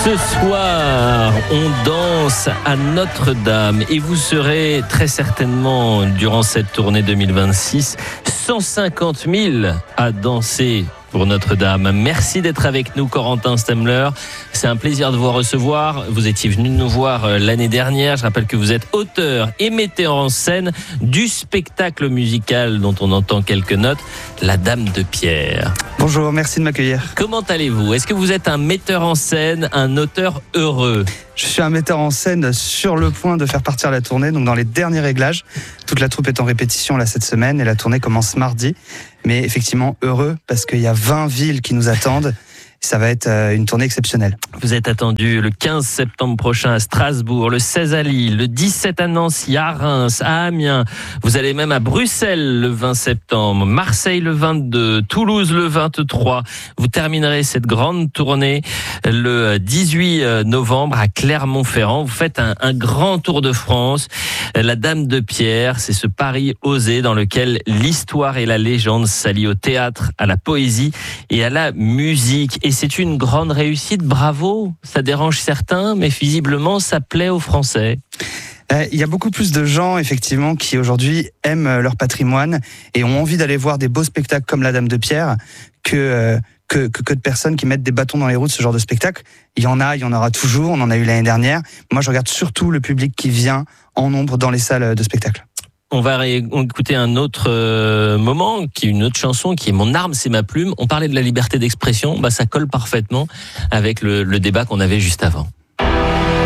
Ce soir, on danse à Notre-Dame et vous serez très certainement, durant cette tournée 2026, 150 000 à danser pour Notre-Dame. Merci d'être avec nous, Corentin Stemmler. C'est un plaisir de vous recevoir. Vous étiez venu nous voir l'année dernière. Je rappelle que vous êtes auteur et metteur en scène du spectacle musical dont on entend quelques notes, La Dame de Pierre. Bonjour, merci de m'accueillir. Comment allez-vous ? Est-ce que vous êtes un metteur en scène, un auteur heureux ? Je suis un metteur en scène sur le point de faire partir la tournée, donc dans les derniers réglages. Toute la troupe est en répétition là cette semaine et la tournée commence mardi. Mais effectivement heureux parce qu'il y a 20 villes qui nous attendent. Ça va être une tournée exceptionnelle. Vous êtes attendu le 15 septembre prochain à Strasbourg, le 16 à Lille, le 17 à Nancy, à Reims, à Amiens. Vous allez même à Bruxelles le 20 septembre, Marseille le 22, Toulouse le 23. Vous terminerez cette grande tournée le 18 novembre à Clermont-Ferrand. Vous faites un grand tour de France. La Dame de Pierre, c'est ce pari osé dans lequel l'histoire et la légende s'allient au théâtre, à la poésie et à la musique. Et c'est une grande réussite, bravo. Ça dérange certains, mais visiblement, ça plaît aux Français. Il y a beaucoup plus de gens, effectivement, qui aujourd'hui aiment leur patrimoine et ont envie d'aller voir des beaux spectacles comme La Dame de Pierre que de personnes qui mettent des bâtons dans les roues de ce genre de spectacle. Il y en aura toujours, on en a eu l'année dernière. Moi, je regarde surtout le public qui vient en nombre dans les salles de spectacle. On va écouter un autre moment, qui est une autre chanson, qui est Mon arme, c'est ma plume. On parlait de la liberté d'expression, ça colle parfaitement avec le débat qu'on avait juste avant.